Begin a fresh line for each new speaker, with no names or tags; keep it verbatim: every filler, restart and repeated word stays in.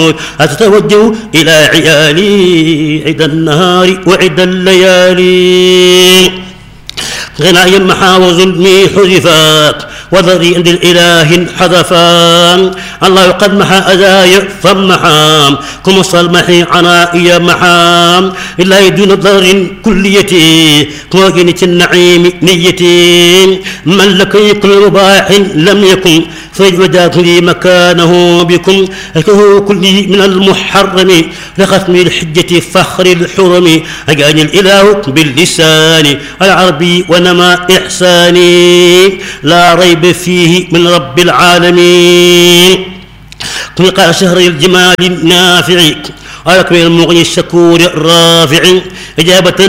أتتوجه إلى عيالي عد النهار وعد الليالي غناي محا وظلمي حذفا وذري عند الإله حذفا الله قد محا أذاي فمحا كم صلمحي عنائي محا إلا دون ضر كليتي كواجنة النعيم نيتي من لكي كل مباح لم يكن فوجدت لي مكانه بكم أكه كل من المحرم لختم الحجة فخر الحرم أجاني الإله باللسان العربي ونما إحساني لا ريب فيه من رب العالمين تلقى شهر الجمال النافع على المغني الشكور الرافع إجابة